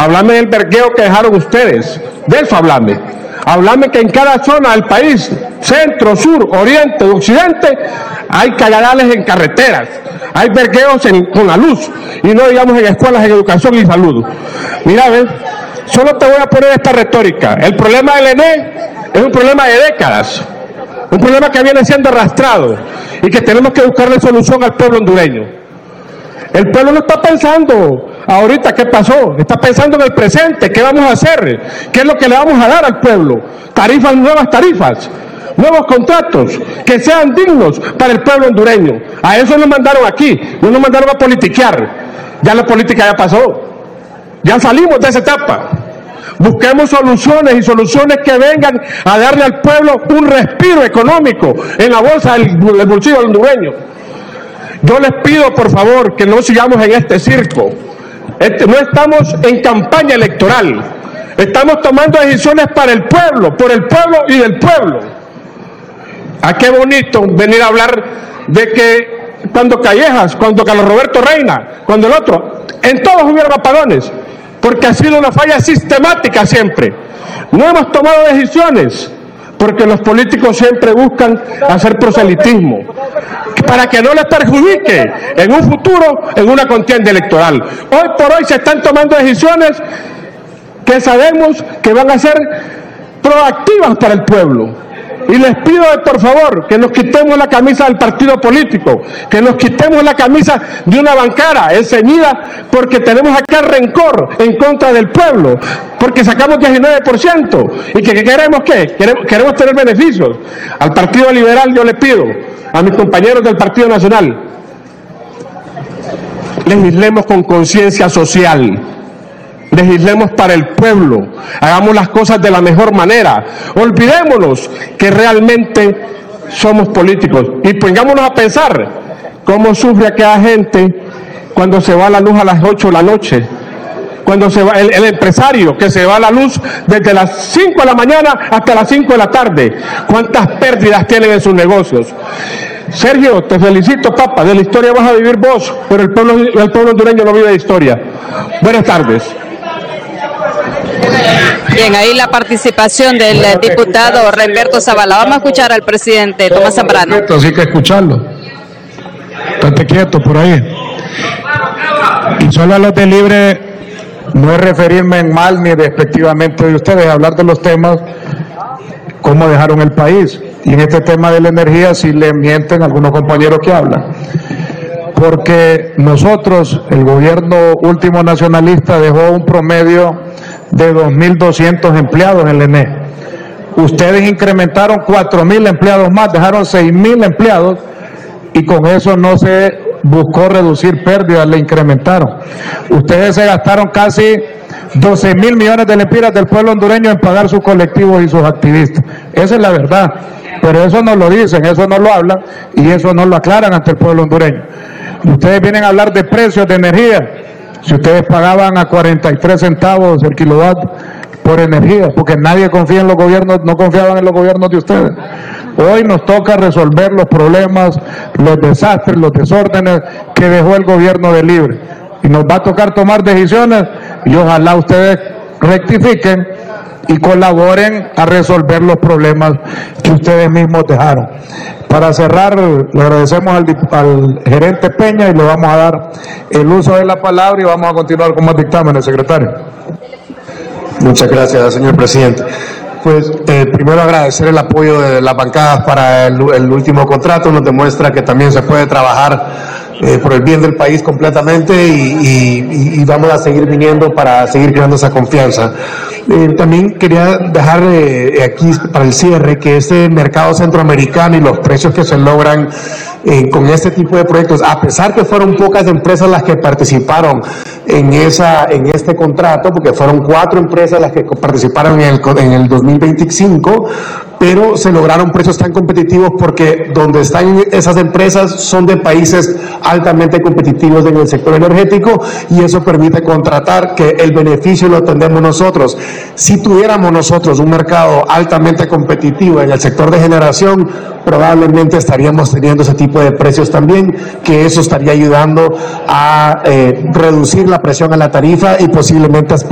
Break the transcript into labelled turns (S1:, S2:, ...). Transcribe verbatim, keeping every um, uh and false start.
S1: Háblame del vergueo que dejaron ustedes. De eso háblame. Háblame que en cada zona del país, centro, sur, oriente, occidente, hay cagadales en carreteras, hay vergueos en, con la luz, y no digamos en escuelas, en educación y salud. Mira, ven, solo te voy a poner esta retórica. El problema del E N E es un problema de décadas, un problema que viene siendo arrastrado y que tenemos que buscarle solución al pueblo hondureño. El pueblo no está pensando ahorita qué pasó, está pensando en el presente, qué vamos a hacer, qué es lo que le vamos a dar al pueblo, tarifas, nuevas tarifas, nuevos contratos, que sean dignos para el pueblo hondureño. A eso nos mandaron aquí, no nos mandaron a politiquear, ya la política ya pasó, ya salimos de esa etapa. Busquemos soluciones y soluciones que vengan a darle al pueblo un respiro económico en la bolsa del, del bolsillo del hondureño. Yo les pido, por favor, que no sigamos en este circo. Este, no estamos en campaña electoral. Estamos tomando decisiones para el pueblo, por el pueblo y del pueblo. Ah, qué bonito venir a hablar de que cuando Callejas, cuando Carlos Roberto Reina, cuando el otro, en todos hubieron apagones, porque ha sido una falla sistemática siempre. No hemos tomado decisiones, porque los políticos siempre buscan hacer proselitismo, para que no les perjudique en un futuro, en una contienda electoral. Hoy por hoy se están tomando decisiones que sabemos que van a ser proactivas para el pueblo. Y les pido, por favor, que nos quitemos la camisa del partido político, que nos quitemos la camisa de una bancada enceñida, porque tenemos acá rencor en contra del pueblo, porque sacamos diecinueve por ciento. ¿Y que, que queremos qué? Queremos, queremos tener beneficios. Al Partido Liberal yo le pido, a mis compañeros del Partido Nacional, legislemos con conciencia social. Legislemos para el pueblo, hagamos las cosas de la mejor manera, olvidémonos que realmente somos políticos y pongámonos a pensar cómo sufre aquella gente cuando se va la luz a las ocho de la noche, cuando se va el, el empresario que se va a la luz desde las cinco de la mañana hasta las cinco de la tarde, cuántas pérdidas tienen en sus negocios. Sergio, te felicito, papá, de la historia vas a vivir vos, pero el pueblo, el pueblo hondureño no vive de historia. Buenas tardes.
S2: Bien, ahí la participación del diputado Remberto Zavala. Vamos a escuchar al presidente Tomás Zambrano.
S3: Así que escucharlo. Estate quieto por ahí. Y solo a los de Libre, no es referirme en mal ni despectivamente de ustedes, hablar de los temas, cómo dejaron el país. Y en este tema de la energía sí le mienten algunos compañeros que hablan. Porque nosotros, el gobierno último nacionalista, dejó un promedio de dos mil doscientos empleados en el E N E. Ustedes incrementaron cuatro mil empleados más, dejaron seis mil empleados y con eso no se buscó reducir pérdidas, le incrementaron. Ustedes se gastaron casi doce mil millones de lempiras del pueblo hondureño en pagar sus colectivos y sus activistas. Esa es la verdad, pero eso no lo dicen, eso no lo hablan y eso no lo aclaran ante el pueblo hondureño. Ustedes vienen a hablar de precios de energía. Si ustedes pagaban a cuarenta y tres centavos el kilowatt por energía, porque nadie confía en los gobiernos, no confiaban en los gobiernos de ustedes. Hoy nos toca resolver los problemas, los desastres, los desórdenes que dejó el gobierno de Libre. Y nos va a tocar tomar decisiones y ojalá ustedes rectifiquen y colaboren a resolver los problemas que ustedes mismos dejaron. Para cerrar, le agradecemos al, al gerente Peña y le vamos a dar el uso de la palabra y vamos a continuar con más dictámenes, secretario.
S4: Muchas gracias, señor presidente. Pues eh, primero agradecer el apoyo de las bancadas para el, el último contrato, nos demuestra que también se puede trabajar Eh, por el bien del país completamente y, y, y vamos a seguir viniendo para seguir creando esa confianza. Eh, también quería dejar eh, aquí para el cierre que este mercado centroamericano y los precios que se logran eh, con este tipo de proyectos, a pesar que fueron pocas empresas las que participaron en esa en este contrato, porque fueron cuatro empresas las que participaron en el, en el dos mil veinticinco, pero se lograron precios tan competitivos porque donde están esas empresas son de países altamente competitivos en el sector energético y eso permite contratar que el beneficio lo tendemos nosotros. Si tuviéramos nosotros un mercado altamente competitivo en el sector de generación, probablemente estaríamos teniendo ese tipo de precios también, que eso estaría ayudando a eh, reducir la presión a la tarifa y posiblemente